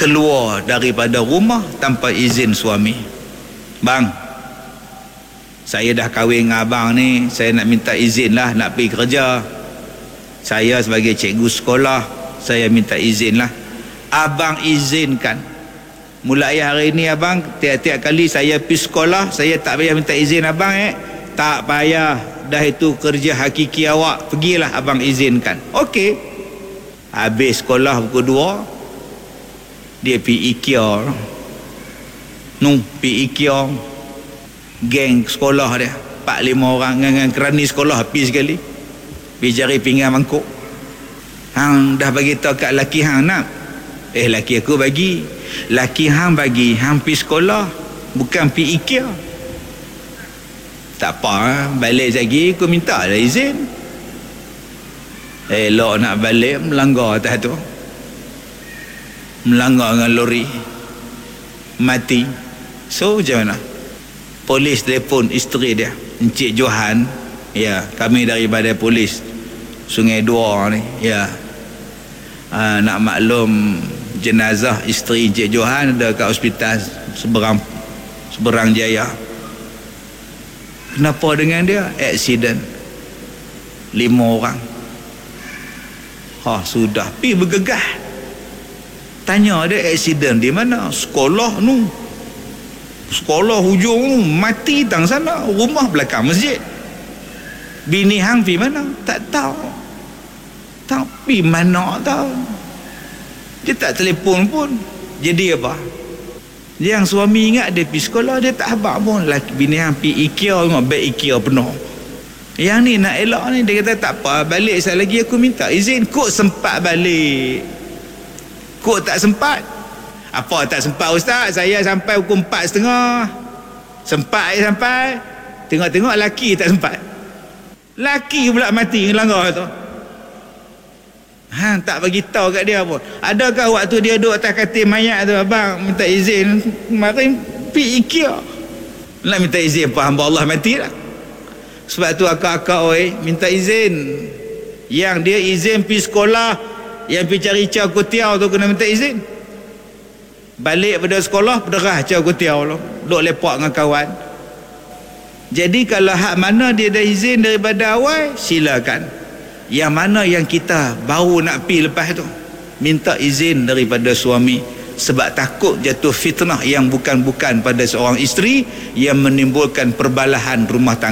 keluar daripada rumah tanpa izin suami. Bang, saya dah kahwin dengan abang ni, saya nak minta izin lah nak pergi kerja. Saya sebagai cikgu sekolah, saya minta izin lah. Abang izinkan. Mulai hari ni abang, tiap-tiap kali saya pergi sekolah, saya tak payah minta izin abang tak payah, dah itu kerja hakiki awak, pergilah abang izinkan. Okey. Habis sekolah pukul 2, dia pergi IKEA. Pergi IKEA, geng sekolah dia 4-5 orang dengan kerani sekolah pergi sekali, pergi cari pinggan mangkuk. Hang dah bagi tahu kat laki hang nak? Laki aku bagi. Laki hang bagi hang pergi sekolah, bukan pergi IKEA. Tak apa, balik lagi aku minta dah izin. Elok nak balik melanggar atas tu, melanggar dengan lori, mati. So macam mana? Polis telefon isteri dia, Encik Johan. Ya, kami daripada polis Sungai Dua ni. Ya, nak maklum jenazah isteri Encik Johan ada kat hospital Seberang Jaya. Kenapa dengan dia? Aksiden 5 orang. Sudah pergi bergegah. Tanya dia aksiden di mana? Sekolah nu. Sekolah hujung nu, mati tang sana, rumah belakang masjid. Bini hang pergi mana? Tak tahu. Tapi mana tahu. Dia tak telefon pun. Jadi apa? Yang suami ingat dia pergi sekolah, dia tak habaq pun. Bini hang pergi IKEA, tengok beg IKEA penuh. Yang ni nak elak ni, dia kata tak apa, balik sekali lagi aku minta izin. Kok sempat balik? Kok tak sempat? Apa tak sempat ustaz? Saya sampai pukul 4:30. Sempat sampai. Tengok-tengok laki tak sempat. Laki pula mati ngelanggar tu. Tak bagi tahu kat dia pun. Adakah waktu dia duduk atas katil mayat tu, abang minta izin kemarin pergi IKEA. Nak minta izin apa, hamba Allah mati lah. Sebab tu akak-akak minta izin. Yang dia izin pergi sekolah, yang pergi cari caw kutiau tu kena minta izin. Balik pada sekolah pederah caw kutiau tu, duduk lepak dengan kawan. Jadi kalau hak mana dia dah izin daripada awal, silakan. Yang mana yang kita baru nak pergi lepas tu, minta izin daripada suami, sebab takut jatuh fitnah yang bukan-bukan pada seorang isteri yang menimbulkan perbalahan rumah tangga.